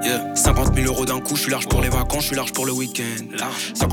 Yeah. 50 000 € d'un coup, je suis large pour les vacances, je suis large pour le week-end. 50